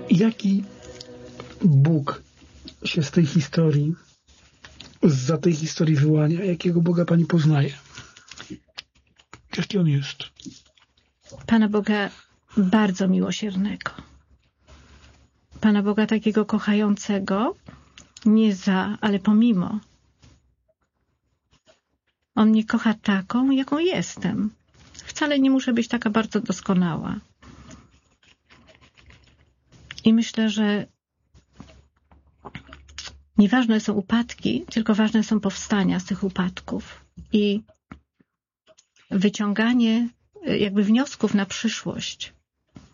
Jaki Bóg się z tej historii, zza tej historii wyłania? Jakiego Boga pani poznaje? Jaki On jest? Pana Boga bardzo miłosiernego. Pana Boga takiego kochającego, nie za, ale pomimo. On mnie kocha taką, jaką jestem. Wcale nie muszę być taka bardzo doskonała. I myślę, że nieważne są upadki, tylko ważne są powstania z tych upadków. I wyciąganie jakby wniosków na przyszłość.